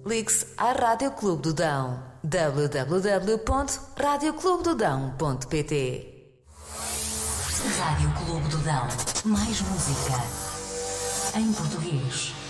Ligue-se à Rádio Clube do Dão. www.radioclubedodão.pt. Rádio Clube do Dão. Mais música em português.